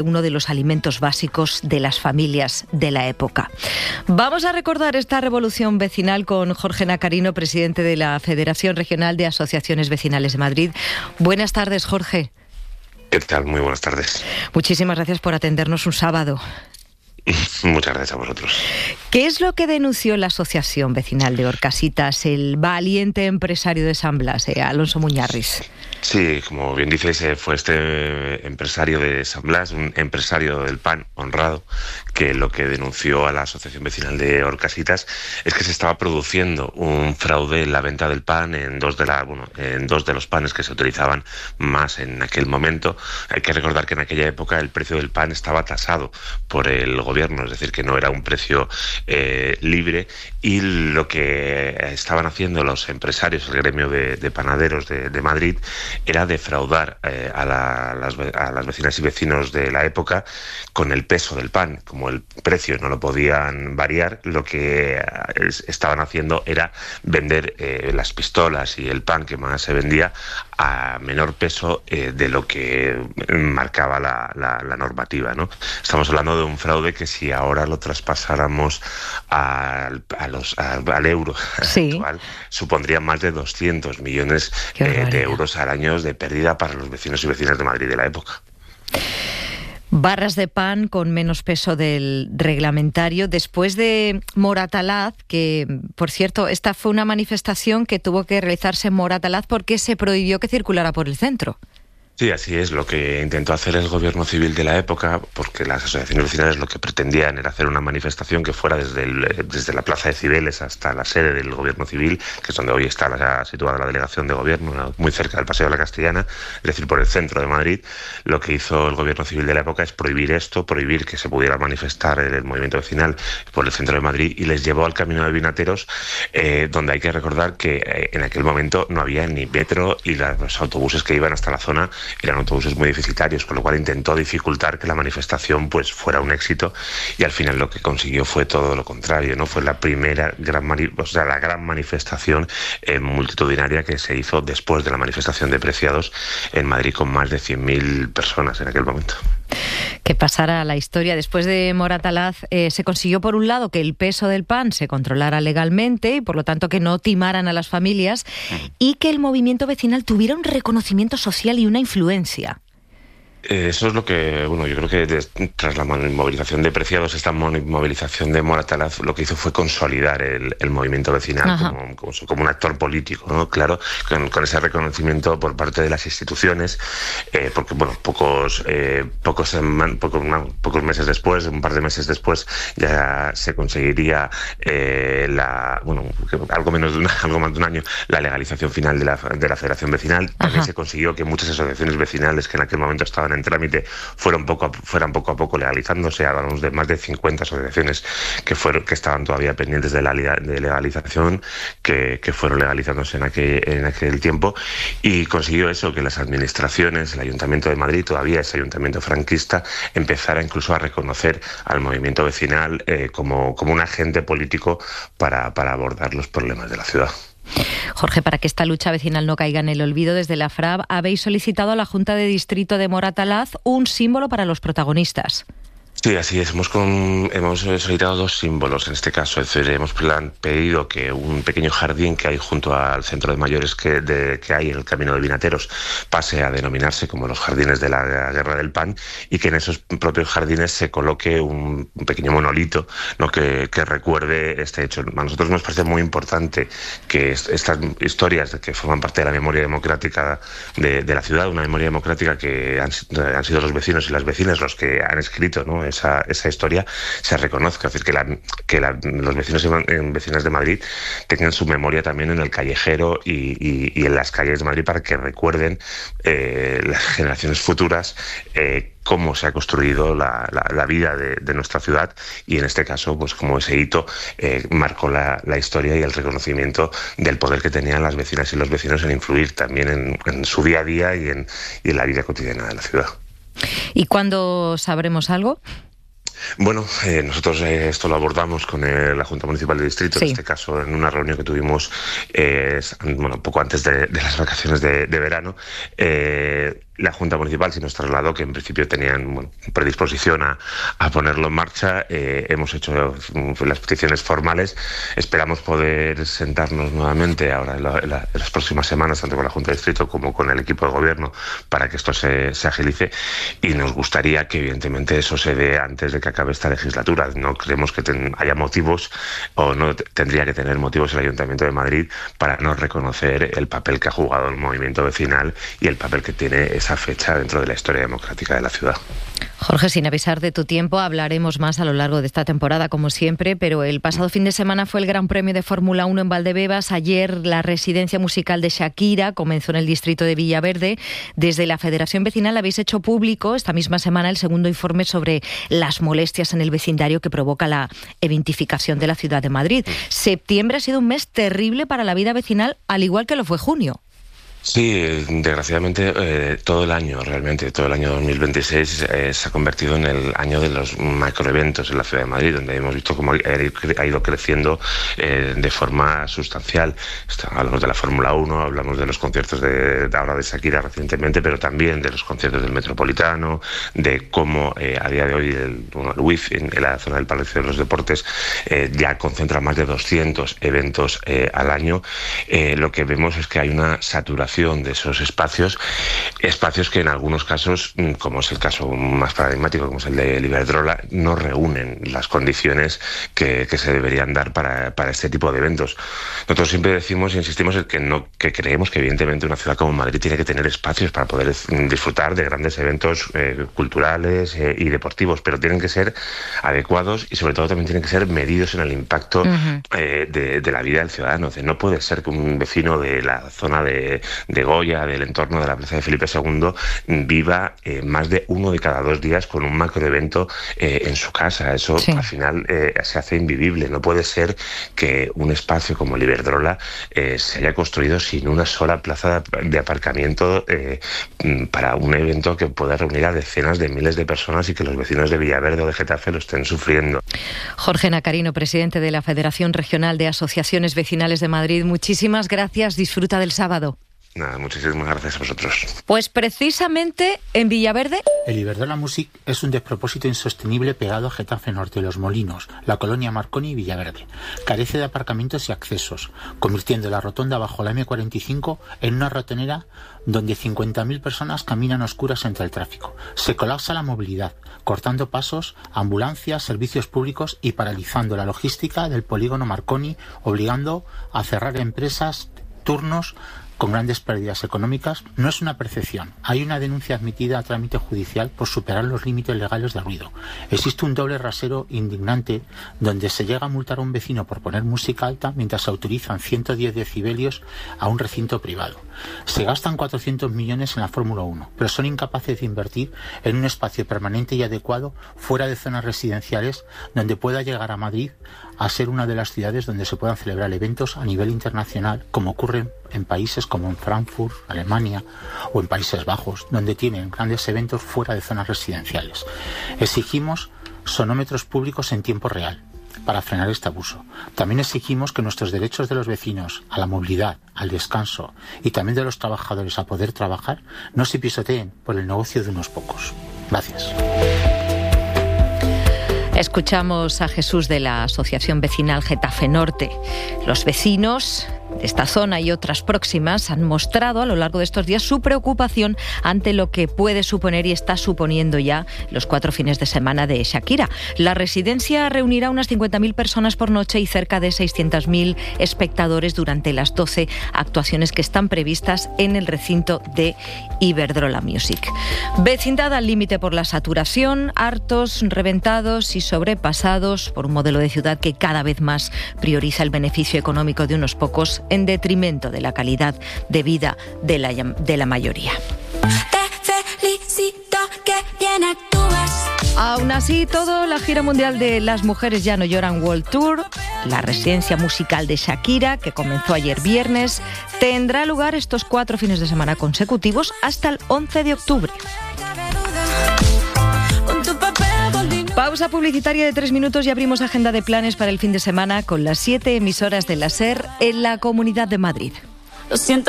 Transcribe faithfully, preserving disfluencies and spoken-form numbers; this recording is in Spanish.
uno de los alimentos básicos de las familias de la época. Vamos a recordar esta revolución vecinal con Jorge Nacarino, presidente de la Federación Regional de Asociaciones Vecinales de Madrid. Buenas tardes, Jorge. ¿Qué tal? Muy buenas tardes. Muchísimas gracias por atendernos un sábado. Muchas gracias a vosotros. ¿Qué es lo que denunció la Asociación Vecinal de Orcasitas, el valiente empresario de San Blas, eh, Alonso Muñarriz? Sí, como bien dices, eh, fue este empresario de San Blas, un empresario del pan honrado, que lo que denunció a la Asociación Vecinal de Orcasitas es que se estaba produciendo un fraude en la venta del pan en dos de la, bueno, en dos de los panes que se utilizaban más en aquel momento. Hay que recordar que en aquella época el precio del pan estaba tasado por el gobierno, es decir, que no era un precio eh, libre, y lo que estaban haciendo los empresarios, el gremio de, de panaderos de, de Madrid, era defraudar eh, a, la, las, a las vecinas y vecinos de la época con el peso del pan. Como el precio no lo podían variar, lo que estaban haciendo era vender eh, las pistolas y el pan que más se vendía a menor peso eh, de lo que marcaba la, la, la normativa, ¿no? Estamos hablando de un fraude que si ahora lo traspasáramos al, a los, al, al euro sí. actual, supondría más de doscientos millones eh, de euros al año de pérdida para los vecinos y vecinas de Madrid de la época. Barras de pan con menos peso del reglamentario. Después de Moratalaz, que, por cierto, esta fue una manifestación que tuvo que realizarse en Moratalaz porque se prohibió que circulara por el centro. Sí, así es. Lo que intentó hacer el gobierno civil de la época, porque las asociaciones vecinales lo que pretendían era hacer una manifestación que fuera desde, el, desde la Plaza de Cibeles hasta la sede del gobierno civil, que es donde hoy está la, situada la delegación de gobierno, muy cerca del Paseo de la Castellana, es decir, por el centro de Madrid. Lo que hizo el gobierno civil de la época es prohibir esto, prohibir que se pudiera manifestar el movimiento vecinal por el centro de Madrid, y les llevó al Camino de Vinateros, eh, donde hay que recordar que eh, en aquel momento no había ni metro, y la, los autobuses que iban hasta la zona eran autobuses muy deficitarios, con lo cual intentó dificultar que la manifestación pues fuera un éxito, y al final lo que consiguió fue todo lo contrario, ¿no? Fue la primera gran mani o sea, la gran manifestación eh, multitudinaria que se hizo después de la manifestación de Preciados en Madrid, con más de cien mil personas en aquel momento. Que pasara a la historia. Después de Moratalaz eh, se consiguió, por un lado, que el peso del pan se controlara legalmente y por lo tanto que no timaran a las familias, y que el movimiento vecinal tuviera un reconocimiento social y una influencia. Eso es lo que, bueno, yo creo que de, tras la movilización de Preciados, esta movilización de Moratalaz lo que hizo fue consolidar el, el movimiento vecinal como, como, como un actor político, ¿no? Claro, con, con ese reconocimiento por parte de las instituciones, eh, porque, bueno, pocos, eh, pocos, pocos, pocos meses después, un par de meses después, ya se conseguiría eh, la, bueno, algo menos de una, algo más de un año, la legalización final de la, de la Federación Vecinal. También Ajá. se consiguió que muchas asociaciones vecinales que en aquel momento estaban en trámite fueron poco a, fueran poco a poco legalizándose. Hablamos de más de cincuenta asociaciones que fueron que estaban todavía pendientes de la de legalización, que, que fueron legalizándose en aquel, en aquel tiempo, y consiguió eso, que las administraciones, el Ayuntamiento de Madrid, todavía ese ayuntamiento franquista, empezara incluso a reconocer al movimiento vecinal eh, como, como un agente político para, para abordar los problemas de la ciudad. Jorge, para que esta lucha vecinal no caiga en el olvido, desde la F R A B habéis solicitado a la Junta de Distrito de Moratalaz un símbolo para los protagonistas. Sí, así es. Hemos, con, hemos solicitado dos símbolos en este caso. Es decir, hemos plan, pedido que un pequeño jardín que hay junto al centro de mayores que, de, que hay en el Camino de Vinateros pase a denominarse como los jardines de la Guerra del Pan, y que en esos propios jardines se coloque un, un pequeño monolito, ¿no? que, que recuerde este hecho. A nosotros nos parece muy importante que est estas historias que forman parte de la memoria democrática de, de la ciudad, una memoria democrática que han, han sido los vecinos y las vecinas los que han escrito, ¿no? Esa, esa historia, se reconozca, es decir, que, la, que la, los vecinos y vecinas de Madrid tengan su memoria también en el callejero y, y, y en las calles de Madrid, para que recuerden eh, las generaciones futuras eh, cómo se ha construido la, la, la vida de, de nuestra ciudad, y en este caso, pues como ese hito eh, marcó la, la historia y el reconocimiento del poder que tenían las vecinas y los vecinos en influir también en, en su día a día y en, y en la vida cotidiana de la ciudad. ¿Y cuándo sabremos algo? Bueno, eh, nosotros eh, esto lo abordamos con eh, la Junta Municipal de Distrito, sí. En este caso en una reunión que tuvimos eh, bueno, poco antes de, de las vacaciones de, de verano. Eh, La Junta Municipal sí nos trasladó que en principio tenían bueno, predisposición a, a ponerlo en marcha. Eh, hemos hecho las peticiones formales. Esperamos poder sentarnos nuevamente ahora en, la, en, la, en las próximas semanas, tanto con la Junta de Distrito como con el equipo de gobierno, para que esto se, se agilice. Y nos gustaría que, evidentemente, eso se dé antes de que acabe esta legislatura. No creemos que ten, haya motivos, o no t- tendría que tener motivos el Ayuntamiento de Madrid para no reconocer el papel que ha jugado el movimiento vecinal y el papel que tiene esa fecha dentro de la historia democrática de la ciudad. Jorge, sin avisar de tu tiempo, hablaremos más a lo largo de esta temporada, como siempre, pero el pasado fin de semana fue el Gran Premio de Fórmula uno en Valdebebas. Ayer la residencia musical de Shakira comenzó en el distrito de Villaverde. Desde la Federación Vecinal habéis hecho público esta misma semana el segundo informe sobre las molestias en el vecindario que provoca la eventificación de la ciudad de Madrid. Septiembre ha sido un mes terrible para la vida vecinal, al igual que lo fue junio. Sí, desgraciadamente eh, todo el año, realmente, todo el año dos mil veintiséis eh, se ha convertido en el año de los macroeventos en la ciudad de Madrid, donde hemos visto cómo ha ido creciendo eh, de forma sustancial. Hablamos de la Fórmula uno, hablamos de los conciertos de, de ahora de Shakira recientemente, pero también de los conciertos del Metropolitano, de cómo eh, a día de hoy el, bueno, el W I F en, en la zona del Palacio de los Deportes eh, ya concentra más de doscientos eventos eh, al año. Eh, lo que vemos es que hay una saturación de esos espacios, espacios que en algunos casos, como es el caso más paradigmático, como es el de Iberdrola, no reúnen las condiciones que, que se deberían dar para, para este tipo de eventos. Nosotros siempre decimos e insistimos en que, no, que creemos que evidentemente una ciudad como Madrid tiene que tener espacios para poder disfrutar de grandes eventos eh, culturales eh, y deportivos, pero tienen que ser adecuados y sobre todo también tienen que ser medidos en el impacto uh-huh. eh, de, de la vida del ciudadano. O sea, no puede ser que un vecino de la zona de de Goya, del entorno de la Plaza de Felipe segundo, viva eh, más de uno de cada dos días con un macroevento eh, en su casa. Eso sí. Al final eh, se hace invivible. No puede ser que un espacio como el Iberdrola eh, se haya construido sin una sola plaza de aparcamiento eh, para un evento que pueda reunir a decenas de miles de personas y que los vecinos de Villaverde o de Getafe lo estén sufriendo. Jorge Nacarino, presidente de la Federación Regional de Asociaciones Vecinales de Madrid, muchísimas gracias. Disfruta del sábado. Nada, muchísimas gracias a vosotros. Pues precisamente en Villaverde... El Iberdrola Music es un despropósito insostenible pegado a Getafe Norte, Los Molinos, la colonia Marconi y Villaverde. Carece de aparcamientos y accesos, convirtiendo la rotonda bajo la eme cuarenta y cinco en una ratonera donde cincuenta mil personas caminan a oscuras entre el tráfico. Se colapsa la movilidad, cortando pasos, ambulancias, servicios públicos y paralizando la logística del polígono Marconi, obligando a cerrar empresas, turnos, con grandes pérdidas económicas. No es una percepción. Hay una denuncia admitida a trámite judicial por superar los límites legales de ruido. Existe un doble rasero indignante donde se llega a multar a un vecino por poner música alta mientras se autorizan ciento diez decibelios a un recinto privado. Se gastan cuatrocientos millones en la Fórmula uno, pero son incapaces de invertir en un espacio permanente y adecuado fuera de zonas residenciales donde pueda llegar a Madrid a ser una de las ciudades donde se puedan celebrar eventos a nivel internacional, como ocurre en países como en Frankfurt, Alemania o en Países Bajos, donde tienen grandes eventos fuera de zonas residenciales. Exigimos sonómetros públicos en tiempo real para frenar este abuso. También exigimos que nuestros derechos de los vecinos a la movilidad, al descanso y también de los trabajadores a poder trabajar no se pisoteen por el negocio de unos pocos. Gracias. Escuchamos a Jesús de la Asociación Vecinal Getafe Norte. Los vecinos de esta zona y otras próximas han mostrado a lo largo de estos días su preocupación ante lo que puede suponer y está suponiendo ya los cuatro fines de semana de Shakira. La residencia reunirá unas cincuenta mil personas por noche y cerca de seiscientos mil espectadores durante las doce actuaciones que están previstas en el recinto de Iberdrola Music. Vecindad al límite por la saturación, hartos, reventados y sobrepasados por un modelo de ciudad que cada vez más prioriza el beneficio económico de unos pocos en detrimento de la calidad de vida de la, de la mayoría. Te felicito que bien actúas. Aún así, todo, la gira mundial de Las Mujeres Ya No Lloran World Tour, la residencia musical de Shakira, que comenzó ayer viernes, tendrá lugar estos cuatro fines de semana consecutivos hasta el once de octubre. Pausa publicitaria de tres minutos y abrimos agenda de planes para el fin de semana con las siete emisoras de la SER en la Comunidad de Madrid. Lo siento.